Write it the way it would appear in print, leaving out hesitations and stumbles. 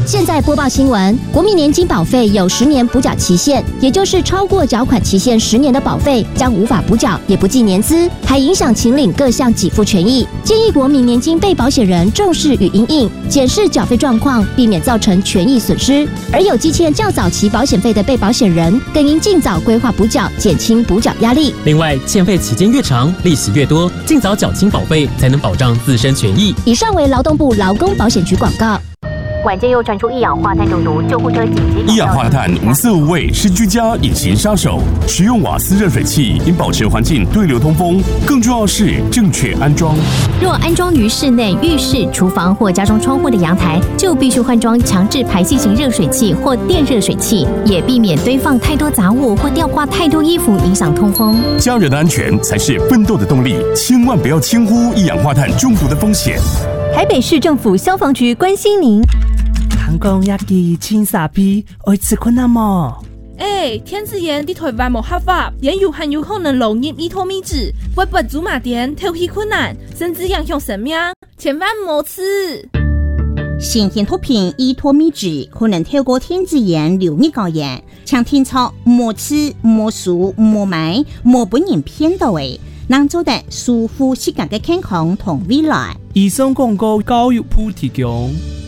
现在播报新闻，国民年金保费有10年补缴期限，也就是超过缴款期限10年的保费将无法补缴，也不计年资，还影响请领各项给付权益。建议国民年金被保险人重视与因应，检视缴费状况，避免造成权益损失。而有积欠较早期保险费的被保险人，更应尽早规划补缴，减轻补缴压力。 另外，欠费期间越长，利息越多，尽早缴清保费，才能保障自身权益。 以上为劳动部劳工保险局广告。 晚间又传出一氧化碳中毒，救护车紧急。 一氧化碳无色无味，是居家隐形杀手。使用瓦斯热水器应保持环境对流通风，更重要是正确安装。 若安装于室内、浴室、厨房或家中窗户的阳台，就必须换装强制排气型热水器或电热水器，也避免堆放太多杂物或吊挂太多衣服，影响通风。 家人的安全才是奋斗的动力，千万不要轻忽一氧化碳中毒的风险。 台北市政府消防局关心您。 人讲亚基清傻逼，会吃困难么？ 天子炎伫台湾无合法，也很有可能流入伊托米脂，会不足马点头皮困难，甚至影响生命，千万莫吃。 新鲜脱贫伊托米脂可能透过天子炎流入高原，像天草莫吃莫熟莫买莫本人偏到位，能做得舒服适感的健康同未来。 以上广告教育部提供。